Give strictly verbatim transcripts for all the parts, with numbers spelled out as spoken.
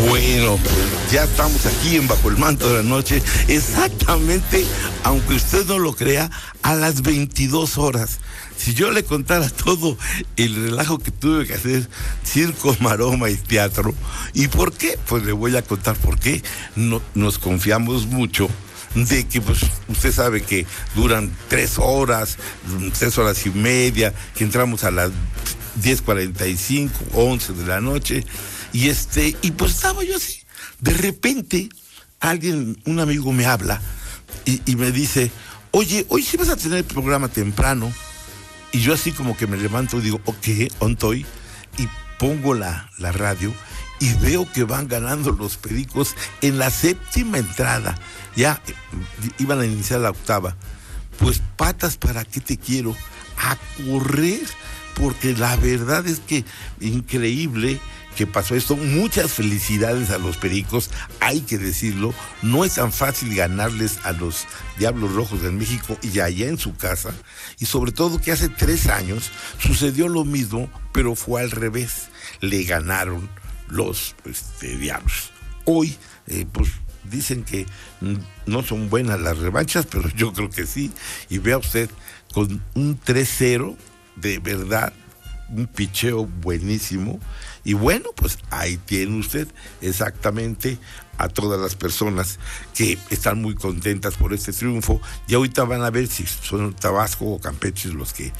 Bueno, pues ya estamos aquí en Bajo el Manto de la Noche, exactamente, aunque usted no lo crea, a las veintidós horas. Si yo le contara todo el relajo que tuve que hacer, circo, maroma y teatro, ¿y por qué? Pues le voy a contar por qué. No, nos confiamos mucho de que, pues, usted sabe que duran tres horas, tres horas y media, que entramos a las diez cuarenta y cinco, once de la noche, y este, y pues estaba yo así. De repente, alguien, un amigo me habla y, y me dice, oye, hoy sí vas a tener el programa temprano. Y yo así como que me levanto y digo, ok, ¿dónde estoy? Y pongo la, la radio y veo que van ganando los Pericos en la séptima entrada. Ya eh, iban a iniciar la octava. Pues patas, ¿para qué te quiero? A correr, porque la verdad es que increíble que pasó esto. Muchas felicidades a los Pericos, hay que decirlo. No es tan fácil ganarles a los Diablos Rojos de México y allá en su casa, y sobre todo que hace tres años sucedió lo mismo, pero fue al revés. Le ganaron los este, Diablos. Hoy, eh, pues dicen que no son buenas las revanchas, pero yo creo que sí. Y vea usted, con un tres cero, de verdad, un picheo buenísimo. Y bueno, pues ahí tiene usted exactamente a todas las personas que están muy contentas por este triunfo. Y ahorita van a ver si son Tabasco o Campeche los que,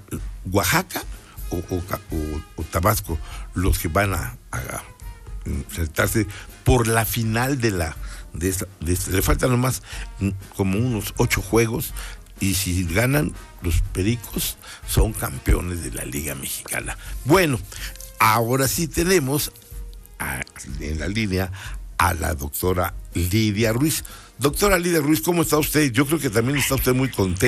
Oaxaca o, o, o, o Tabasco los que van a, a enfrentarse por la final de la de esta, de esta. Le faltan nomás como unos ocho juegos, y si ganan, los Pericos son campeones de la Liga Mexicana. Bueno, ahora sí tenemos a, en la línea a la doctora Lidia Ruiz. Doctora Lidia Ruiz, ¿cómo está usted? Yo creo que también está usted muy contenta.